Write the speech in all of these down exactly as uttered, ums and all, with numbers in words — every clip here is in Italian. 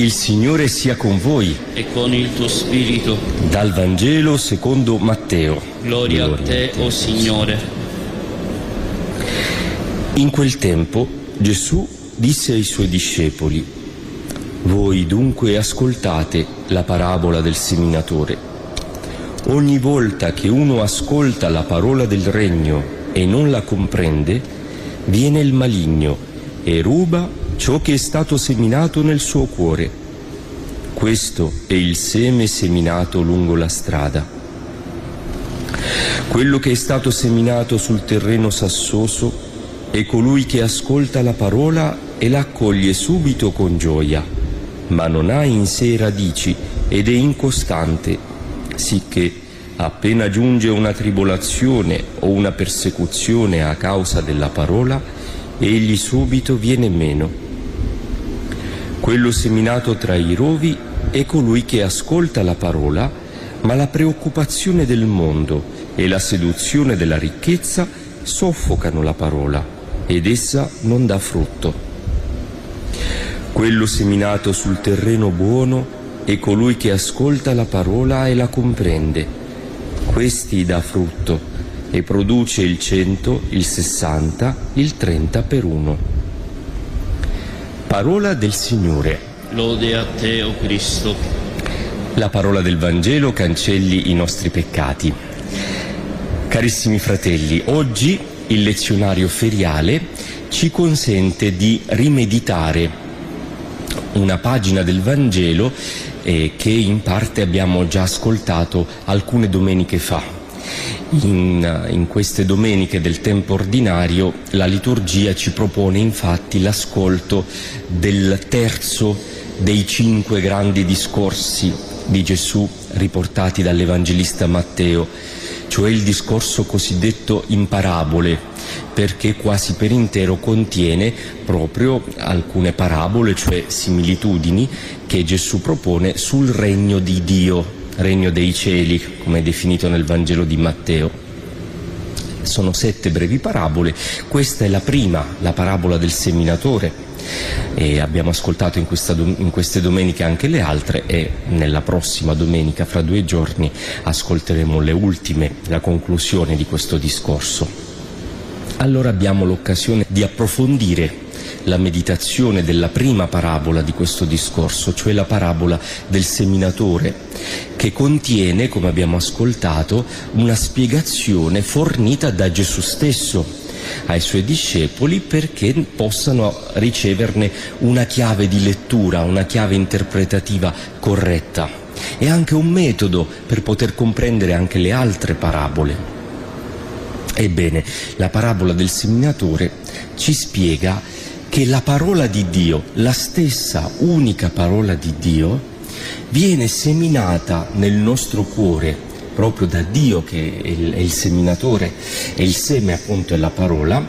Il Signore sia con voi. E con il tuo spirito. Dal Vangelo secondo Matteo. Gloria, Gloria a te, o Signore. In quel tempo Gesù disse ai suoi discepoli: voi dunque ascoltate la parabola del seminatore. Ogni volta che uno ascolta la parola del regno e non la comprende, viene il maligno e ruba ciò che è stato seminato nel suo cuore. Questo è il seme seminato lungo la strada. Quello che è stato seminato sul terreno sassoso è colui che ascolta la parola e la accoglie subito con gioia, ma non ha in sé radici ed è incostante, sicché appena giunge una tribolazione o una persecuzione a causa della parola, egli subito viene meno. Quello seminato tra i rovi è colui che ascolta la parola, ma la preoccupazione del mondo e la seduzione della ricchezza soffocano la parola ed essa non dà frutto. Quello seminato sul terreno buono è colui che ascolta la parola e la comprende. Questi dà frutto e produce il cento, il sessanta, il trenta per uno. Parola del Signore. Lode a te, o Cristo. La parola del Vangelo cancelli i nostri peccati. Carissimi fratelli, oggi il lezionario feriale ci consente di rimeditare una pagina del Vangelo eh, che in parte abbiamo già ascoltato alcune domeniche fa. In, in queste domeniche del tempo ordinario la liturgia ci propone infatti l'ascolto del terzo dei cinque grandi discorsi di Gesù riportati dall'Evangelista Matteo, cioè il discorso cosiddetto in parabole, perché quasi per intero contiene proprio alcune parabole, cioè similitudini che Gesù propone sul regno di Dio, regno dei cieli, come è definito nel Vangelo di Matteo. Sono sette brevi parabole. Questa è la prima, la parabola del seminatore, e abbiamo ascoltato in, questa, in queste domeniche anche le altre, e nella prossima domenica, fra due giorni, ascolteremo le ultime, la conclusione di questo discorso. Allora abbiamo l'occasione di approfondire la meditazione della prima parabola di questo discorso, cioè la parabola del seminatore, che contiene, come abbiamo ascoltato, una spiegazione fornita da Gesù stesso ai suoi discepoli perché possano riceverne una chiave di lettura, una chiave interpretativa corretta e anche un metodo per poter comprendere anche le altre parabole. Ebbene, la parabola del seminatore ci spiega che la parola di Dio, la stessa unica parola di Dio, viene seminata nel nostro cuore, proprio da Dio che è il, è il seminatore, e il seme appunto è la parola,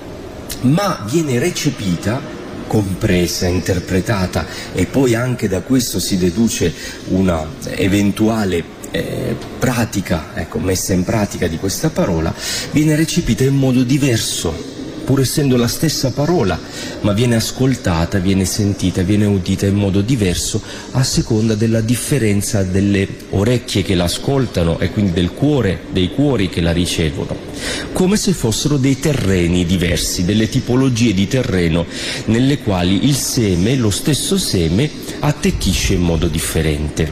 ma viene recepita, compresa, interpretata, e poi anche da questo si deduce una eventuale eh, pratica, ecco, messa in pratica di questa parola, viene recepita in modo diverso, pur essendo la stessa parola, ma viene ascoltata, viene sentita, viene udita in modo diverso a seconda della differenza delle orecchie che l'ascoltano e quindi del cuore, dei cuori che la ricevono, come se fossero dei terreni diversi, delle tipologie di terreno nelle quali il seme, lo stesso seme, attecchisce in modo differente.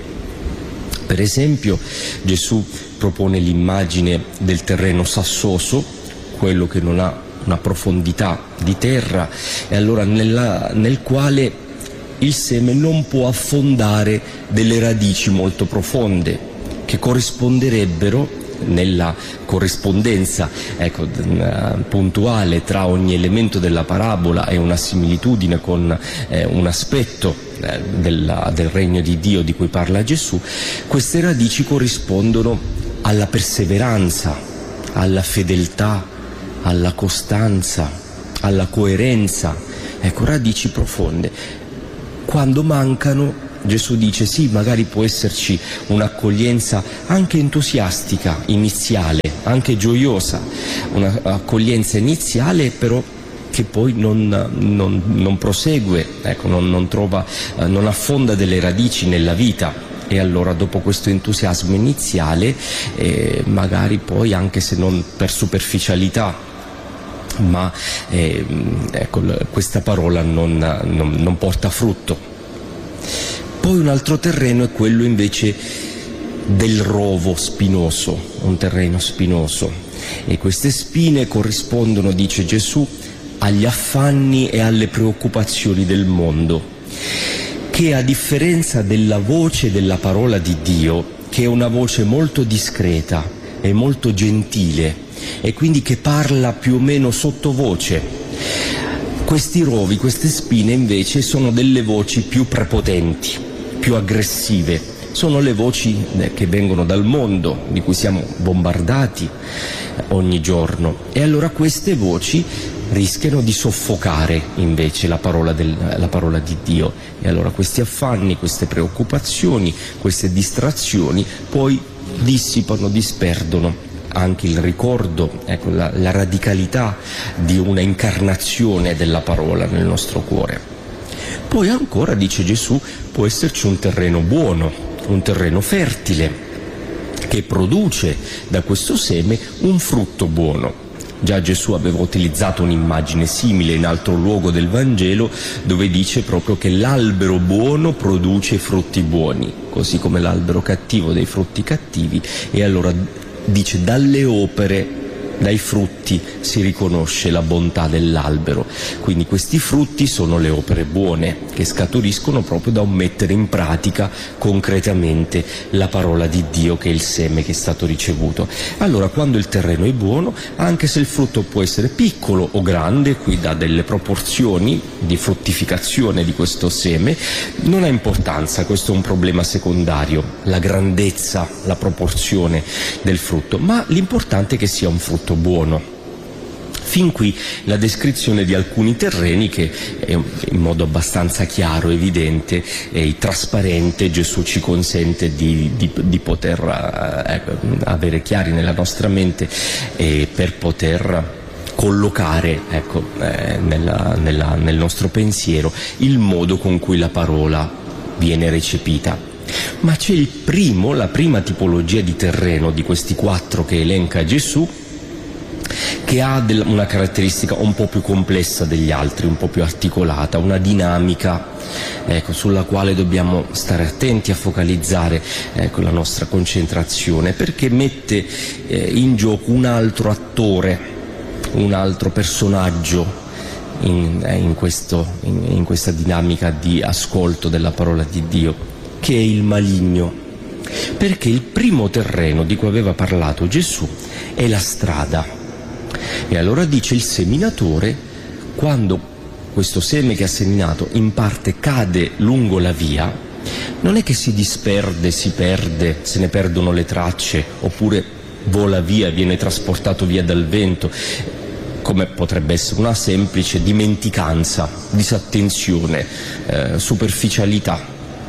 Per esempio, Gesù propone l'immagine del terreno sassoso, quello che non ha una profondità di terra, e allora nella, nel quale il seme non può affondare delle radici molto profonde che corrisponderebbero nella corrispondenza ecco, puntuale tra ogni elemento della parabola e una similitudine con eh, un aspetto eh, della, del regno di Dio di cui parla Gesù. Queste radici corrispondono alla perseveranza, alla fedeltà, alla costanza, alla coerenza, ecco, radici profonde. Quando mancano, Gesù dice sì, magari può esserci un'accoglienza anche entusiastica, iniziale, anche gioiosa, un'accoglienza iniziale, però che poi non, non, non prosegue, ecco, non, non, trova, eh, non affonda delle radici nella vita. E allora dopo questo entusiasmo iniziale, eh, magari poi, anche se non per superficialità, ma eh, ecco, questa parola non, non, non porta frutto. Poi un altro terreno è quello invece del rovo spinoso, un terreno spinoso, e queste spine corrispondono, dice Gesù, agli affanni e alle preoccupazioni del mondo, che a differenza della voce della parola di Dio, che è una voce molto discreta e molto gentile, e quindi che parla più o meno sottovoce, questi rovi, queste spine invece sono delle voci più prepotenti, più aggressive, sono le voci che vengono dal mondo, di cui siamo bombardati ogni giorno, e allora queste voci rischiano di soffocare invece la parola, del, la parola di Dio, e allora questi affanni, queste preoccupazioni, queste distrazioni poi dissipano, disperdono anche il ricordo, ecco, la, la radicalità di una incarnazione della parola nel nostro cuore. Poi ancora, dice Gesù, può esserci un terreno buono, un terreno fertile, che produce da questo seme un frutto buono. Già Gesù aveva utilizzato un'immagine simile in altro luogo del Vangelo, dove dice proprio che l'albero buono produce frutti buoni, così come l'albero cattivo dei frutti cattivi, e allora dice dalle opere, dai frutti si riconosce la bontà dell'albero. Quindi questi frutti sono le opere buone, che scaturiscono proprio da un mettere in pratica concretamente la parola di Dio, che è il seme che è stato ricevuto. Allora, quando il terreno è buono, anche se il frutto può essere piccolo o grande, qui dà delle proporzioni di fruttificazione di questo seme, non ha importanza, questo è un problema secondario, la grandezza, la proporzione del frutto, ma l'importante è che sia un frutto buono. Fin qui la descrizione di alcuni terreni che è in modo abbastanza chiaro, evidente e trasparente Gesù ci consente di, di, di poter eh, avere chiari nella nostra mente, e per poter collocare, ecco, eh, nella, nella, nel nostro pensiero il modo con cui la parola viene recepita. Ma c'è il primo, la prima tipologia di terreno di questi quattro che elenca Gesù, che ha una caratteristica un po' più complessa degli altri, un po' più articolata, una dinamica, ecco, sulla quale dobbiamo stare attenti a focalizzare, ecco, la nostra concentrazione, perché mette eh, in gioco un altro attore, un altro personaggio in, eh, in, questo, in, in questa dinamica di ascolto della parola di Dio, che è il maligno. Perché il primo terreno di cui aveva parlato Gesù è la strada. E allora dice il seminatore, quando questo seme che ha seminato in parte cade lungo la via, non è che si disperde, si perde, se ne perdono le tracce, oppure vola via, viene trasportato via dal vento, come potrebbe essere una semplice dimenticanza, disattenzione, eh, superficialità.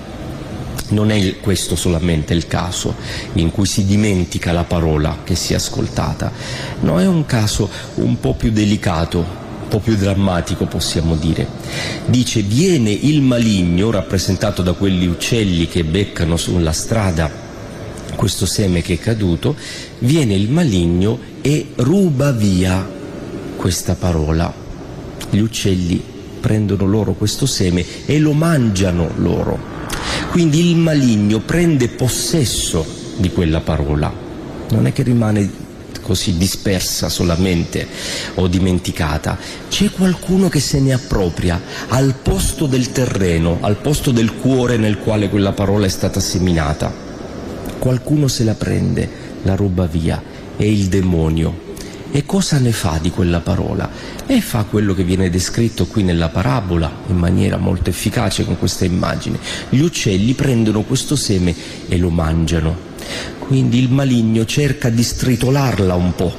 Non è questo solamente il caso in cui si dimentica la parola che si è ascoltata, no, è un caso un po' più delicato, un po' più drammatico, possiamo dire. Dice: viene il maligno, rappresentato da quegli uccelli che beccano sulla strada questo seme che è caduto, viene il maligno e ruba via questa parola. Gli uccelli prendono loro questo seme e lo mangiano loro. Quindi il maligno prende possesso di quella parola, non è che rimane così dispersa solamente o dimenticata, c'è qualcuno che se ne appropria al posto del terreno, al posto del cuore nel quale quella parola è stata seminata. Qualcuno se la prende, la ruba via, è il demonio. E cosa ne fa di quella parola? E fa quello che viene descritto qui nella parabola in maniera molto efficace con questa immagine. Gli uccelli prendono questo seme e lo mangiano. Quindi il maligno cerca di stritolarla un po'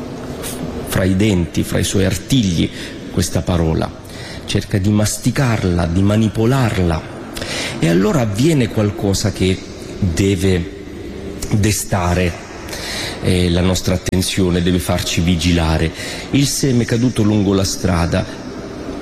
fra i denti, fra i suoi artigli, questa parola. Cerca di masticarla, di manipolarla. E allora avviene qualcosa che deve destare Eh, la nostra attenzione, deve farci vigilare. Il seme caduto lungo la strada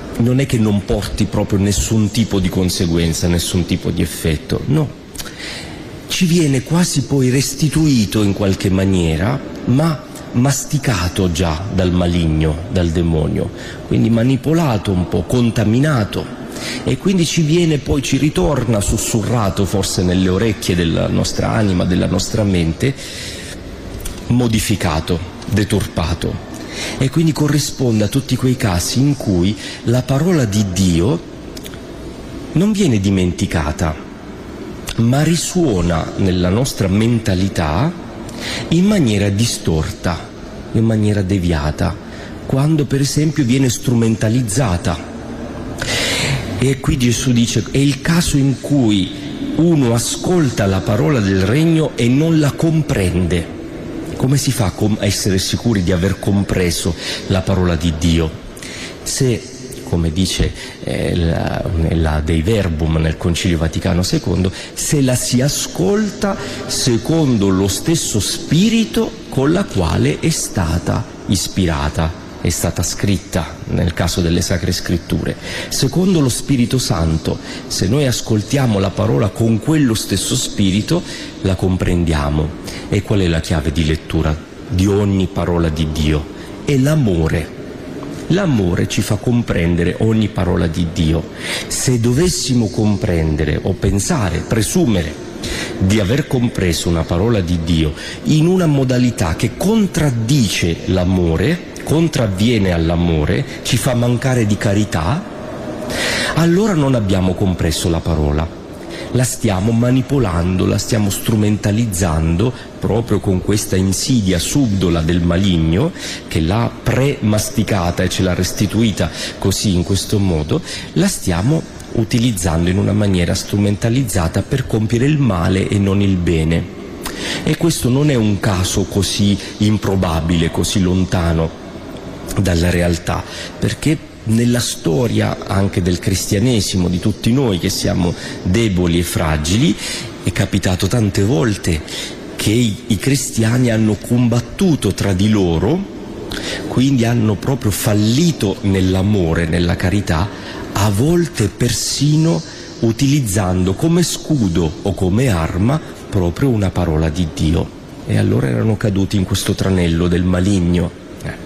non è che non porti proprio nessun tipo di conseguenza, nessun tipo di effetto, no. Ci viene quasi poi restituito in qualche maniera, ma masticato già dal maligno, dal demonio, quindi manipolato un po', contaminato, e quindi ci viene poi, ci ritorna sussurrato forse nelle orecchie della nostra anima, della nostra mente, modificato, deturpato, e quindi corrisponde a tutti quei casi in cui la parola di Dio non viene dimenticata, ma risuona nella nostra mentalità in maniera distorta, in maniera deviata, quando per esempio viene strumentalizzata. E qui Gesù dice: è il caso in cui uno ascolta la parola del regno e non la comprende. Come si fa a essere sicuri di aver compreso la parola di Dio? Se, come dice eh, la, la Dei Verbum nel Concilio Vaticano secondo, se la si ascolta secondo lo stesso spirito con la quale è stata ispirata, è stata scritta, nel caso delle Sacre Scritture. Secondo lo Spirito Santo, se noi ascoltiamo la parola con quello stesso spirito, la comprendiamo. E qual è la chiave di lettura di ogni parola di Dio? È l'amore. L'amore ci fa comprendere ogni parola di Dio. Se dovessimo comprendere o pensare, presumere di aver compreso una parola di Dio in una modalità che contraddice l'amore, contravviene all'amore, ci fa mancare di carità, allora non abbiamo compreso la parola. La stiamo manipolando, la stiamo strumentalizzando proprio con questa insidia subdola del maligno che l'ha pre-masticata e ce l'ha restituita così, in questo modo. La stiamo utilizzando in una maniera strumentalizzata per compiere il male e non il bene. E questo non è un caso così improbabile, così lontano dalla realtà, perché nella storia anche del cristianesimo, di tutti noi che siamo deboli e fragili, è capitato tante volte che i, i cristiani hanno combattuto tra di loro, quindi hanno proprio fallito nell'amore, nella carità, a volte persino utilizzando come scudo o come arma proprio una parola di Dio, e allora erano caduti in questo tranello del maligno. Ecco.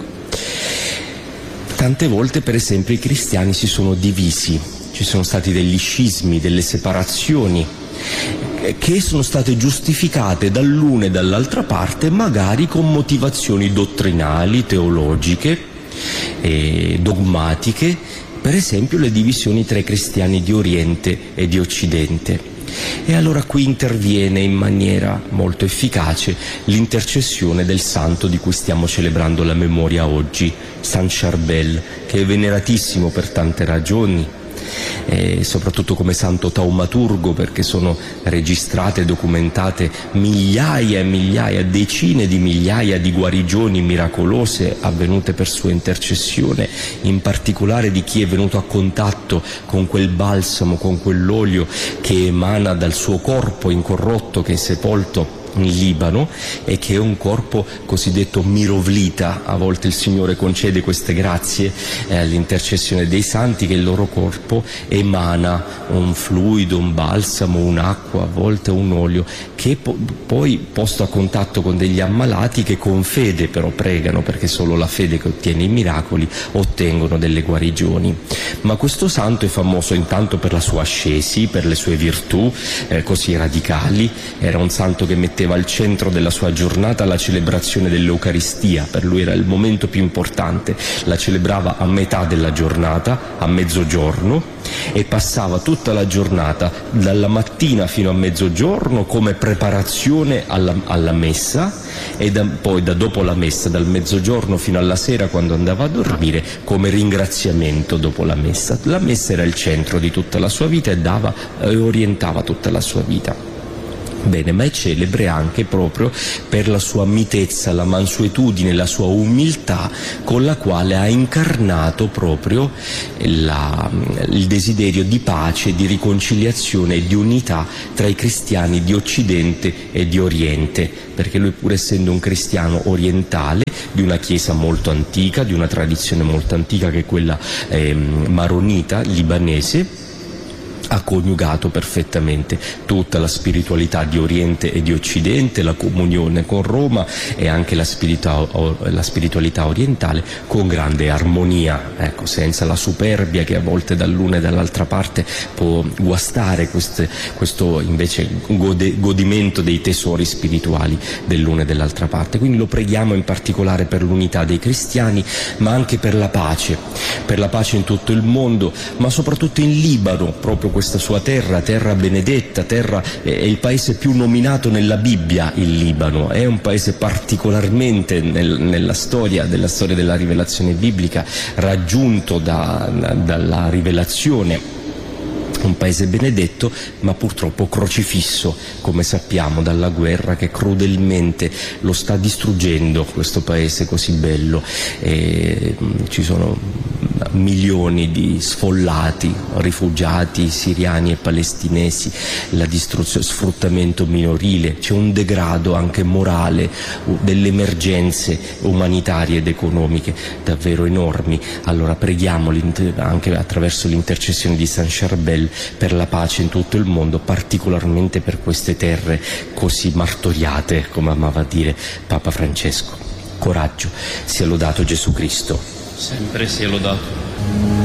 Tante volte, per esempio, i cristiani si sono divisi, ci sono stati degli scismi, delle separazioni che sono state giustificate dall'una e dall'altra parte, magari con motivazioni dottrinali, teologiche, e dogmatiche, per esempio le divisioni tra i cristiani di Oriente e di Occidente. E allora qui interviene in maniera molto efficace l'intercessione del santo di cui stiamo celebrando la memoria oggi, San Charbel, che è veneratissimo per tante ragioni, e soprattutto come santo taumaturgo, perché sono registrate e documentate migliaia e migliaia, decine di migliaia di guarigioni miracolose avvenute per sua intercessione, in particolare di chi è venuto a contatto con quel balsamo, con quell'olio che emana dal suo corpo incorrotto che è sepolto in Libano, e che è un corpo cosiddetto mirovlita. A volte il Signore concede queste grazie eh, all'intercessione dei santi, che il loro corpo emana un fluido, un balsamo, un'acqua, a volte un olio, che po- poi posto a contatto con degli ammalati che con fede però pregano, perché solo la fede che ottiene i miracoli, ottengono delle guarigioni. Ma questo santo è famoso intanto per la sua ascesi, per le sue virtù eh, così radicali. Era un santo che metteva al centro della sua giornata la celebrazione dell'Eucaristia. Per lui era il momento più importante, la celebrava a metà della giornata, a mezzogiorno, e passava tutta la giornata dalla mattina fino a mezzogiorno come preparazione alla, alla messa, e da, poi da dopo la messa, dal mezzogiorno fino alla sera quando andava a dormire, come ringraziamento dopo la messa. La messa era il centro di tutta la sua vita e dava e orientava tutta la sua vita. Bene, ma è celebre anche proprio per la sua mitezza, la mansuetudine, la sua umiltà con la quale ha incarnato proprio la, il desiderio di pace, di riconciliazione e di unità tra i cristiani di Occidente e di Oriente, perché lui, pur essendo un cristiano orientale, di una chiesa molto antica, di una tradizione molto antica che è quella eh, maronita, libanese, ha coniugato perfettamente tutta la spiritualità di Oriente e di Occidente, la comunione con Roma e anche la, spirita, la spiritualità orientale con grande armonia, ecco, senza la superbia che a volte dall'una e dall'altra parte può guastare queste, questo invece gode, godimento dei tesori spirituali dell'una e dell'altra parte. Quindi lo preghiamo in particolare per l'unità dei cristiani, ma anche per la pace, per la pace in tutto il mondo, ma soprattutto in Libano, proprio questa sua terra, terra benedetta, terra, è il paese più nominato nella Bibbia, il Libano, è un paese particolarmente nel, nella storia, della storia della rivelazione biblica, raggiunto da, da, dalla rivelazione, un paese benedetto, ma purtroppo crocifisso, come sappiamo, dalla guerra che crudelmente lo sta distruggendo, questo paese così bello. E ci sono milioni di sfollati, rifugiati siriani e palestinesi, la distruzione, sfruttamento minorile, c'è un degrado anche morale, delle emergenze umanitarie ed economiche davvero enormi. Allora preghiamo anche attraverso l'intercessione di San Charbel per la pace in tutto il mondo, particolarmente per queste terre così martoriate, come amava dire Papa Francesco. Coraggio, sia lodato Gesù Cristo. Sempre sia lodato.